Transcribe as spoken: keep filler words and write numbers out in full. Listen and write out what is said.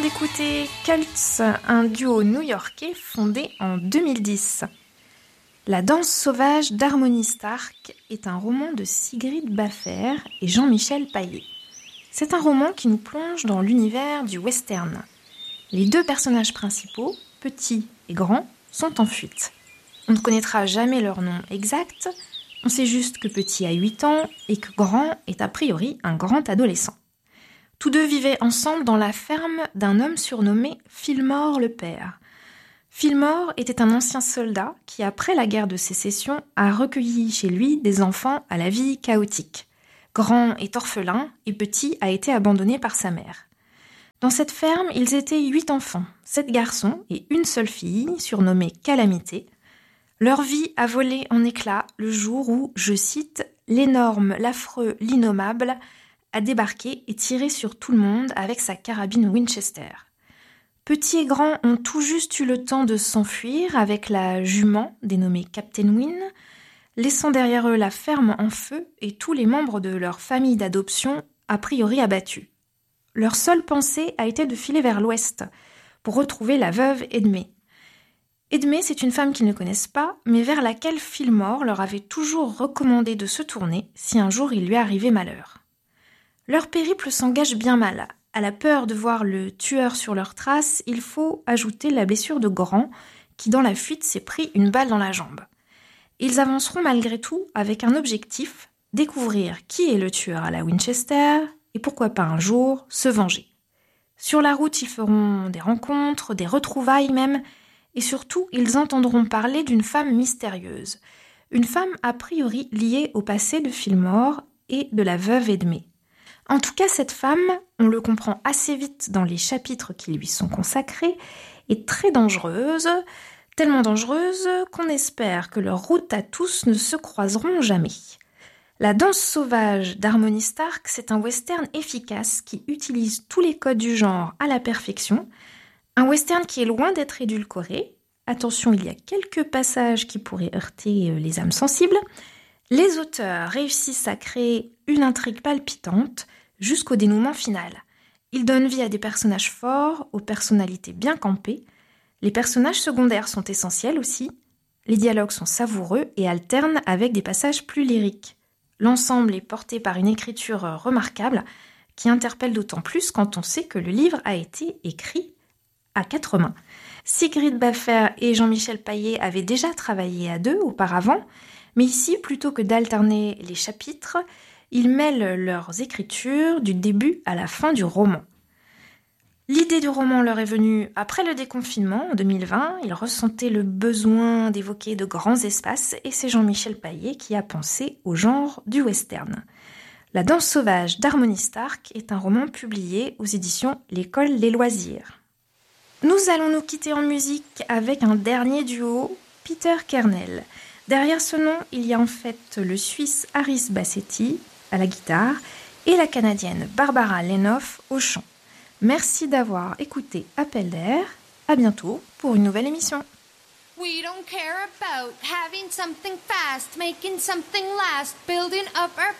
d'écouter Cults, un duo new-yorkais fondé en deux mille dix. La danse sauvage d'Harmony Stark est un roman de Sigrid Baffer et Jean-Michel Paillet. C'est un roman qui nous plonge dans l'univers du western. Les deux personnages principaux, Petit et Grand, sont en fuite. On ne connaîtra jamais leur nom exact, on sait juste que Petit a huit ans et que Grand est a priori un grand adolescent. Tous deux vivaient ensemble dans la ferme d'un homme surnommé Fillmore le père. Fillmore était un ancien soldat qui, après la guerre de sécession, a recueilli chez lui des enfants à la vie chaotique. Grand est orphelin et Petit a été abandonné par sa mère. Dans cette ferme, ils étaient huit enfants, sept garçons et une seule fille, surnommée Calamité. Leur vie a volé en éclats le jour où, je cite, « l'énorme, l'affreux, l'innommable » a débarqué et tiré sur tout le monde avec sa carabine Winchester. Petit et Grand ont tout juste eu le temps de s'enfuir avec la jument dénommée Captain Wynne, laissant derrière eux la ferme en feu et tous les membres de leur famille d'adoption a priori abattus. Leur seule pensée a été de filer vers l'ouest pour retrouver la veuve Edmée. Edmée, c'est une femme qu'ils ne connaissent pas, mais vers laquelle Fillmore leur avait toujours recommandé de se tourner si un jour il lui arrivait malheur. Leur périple s'engage bien mal. À la peur de voir le tueur sur leurs traces, il faut ajouter la blessure de Grand, qui dans la fuite s'est pris une balle dans la jambe. Ils avanceront malgré tout avec un objectif, découvrir qui est le tueur à la Winchester et pourquoi pas un jour se venger. Sur la route, ils feront des rencontres, des retrouvailles même, et surtout, ils entendront parler d'une femme mystérieuse, une femme a priori liée au passé de Fillmore et de la veuve Edmée. En tout cas, cette femme, on le comprend assez vite dans les chapitres qui lui sont consacrés, est très dangereuse, tellement dangereuse qu'on espère que leurs routes à tous ne se croiseront jamais. La danse sauvage d'Harmony Stark, c'est un western efficace qui utilise tous les codes du genre à la perfection, un western qui est loin d'être édulcoré. Attention, il y a quelques passages qui pourraient heurter les âmes sensibles. Les auteurs réussissent à créer une intrigue palpitante jusqu'au dénouement final. Ils donnent vie à des personnages forts, aux personnalités bien campées. Les personnages secondaires sont essentiels aussi. Les dialogues sont savoureux et alternent avec des passages plus lyriques. L'ensemble est porté par une écriture remarquable qui interpelle d'autant plus quand on sait que le livre a été écrit à quatre mains. Sigrid Baffer et Jean-Michel Paillet avaient déjà travaillé à deux auparavant, mais ici, plutôt que d'alterner les chapitres, ils mêlent leurs écritures du début à la fin du roman. L'idée du roman leur est venue après le déconfinement en deux mille vingt. Ils ressentaient le besoin d'évoquer de grands espaces et c'est Jean-Michel Paillet qui a pensé au genre du western. La danse sauvage d'Harmony Stark est un roman publié aux éditions L'École des loisirs. Nous allons nous quitter en musique avec un dernier duo, Peter Kernel. Derrière ce nom, il y a en fait le Suisse Harris Bassetti à la guitare et la Canadienne Barbara Lenoff au chant. Merci d'avoir écouté Appel d'air. À bientôt pour une nouvelle émission. We don't care about having something fast, making something last, building up our